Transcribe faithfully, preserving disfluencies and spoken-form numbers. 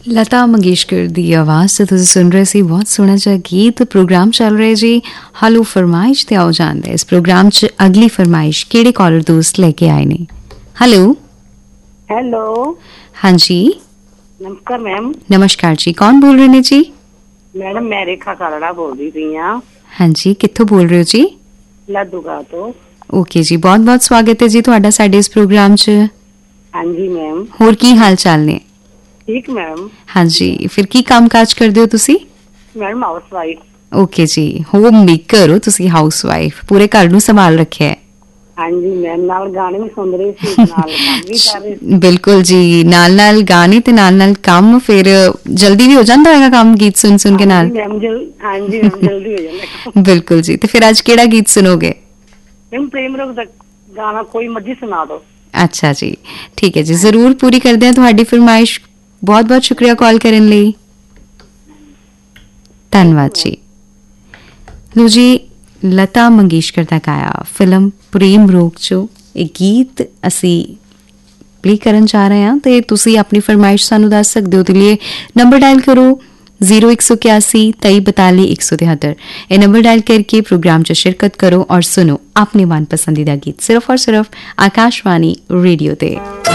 लता मंगेशकर दी आवाज़ तो तुम सुन रहे सी बहुत सोहना जिहा गीत। प्रोग्राम चल रहा जी हलो फरमाइश ते आओ जानदे इस प्रोग्राम च अगली फरमाइश किहड़े कॉलर दोस्त लेके आए ने। हेलो हेलो हाँ जी नमस्कार मैम। नमस्कार जी, कौन बोल रहे ने जी? मैडम मैं रेखा कालड़ा बोल रही पई हां। हाँ जी, कित्थों बोल रहे हो जी? लाडूगा तो। ओके जी, बहुत बहुत स्वागत है जी तुहाडा साडे इस प्रोग्राम च। हाँ जी मैम। होर की हाल चाल ने? ठीक मैम। हाँ जी, फिर की काम काज करदे हो तुसी? Madam house wife. ओके जी, होम मेकर हो तुसी, हाउस वाइफ, पूरे घर नूं संभाल रखिया है। हाँ जी मैम, नाल गाने भी सुन रही सी नाल काम भी कर रही सी। बिल्कुल जी, नाल नाल गाने ते नाल नाल काम, फिर जल्दी भी हो जाता है काम गीत सुन सुन के नाल। मैम जल हाँ जी मैम जल्दी हो जाता। बिल्कुल जी, तो फिर आज केड़ा गीत सुनोगे? मैम प्रेम रोग दा गाना कोई मर्जी सुना दो। अच्छा जी, ठीक है जी, जरूर पूरी कर दें तुहाडी फरमाइश। बहुत बहुत शुक्रिया कॉल करने लई, धन्यवाद जी। लो जी, लता मंगेशकर दा गाया फिल्म प्रेम रोग चो एक गीत असी प्ले करन जा रहे हैं ते तुसी अपनी फरमाइश सानू दस सकदे हो। ते लिए नंबर डायल करो जीरो एक सौ इक्यासी तेई बताली एक सौ तिहत्तर। ये नंबर डायल करके प्रोग्राम च शिरकत करो और सुनो अपने मन पसंदीदा गीत सिर्फ और सिर्फ आकाशवाणी रेडियो ते।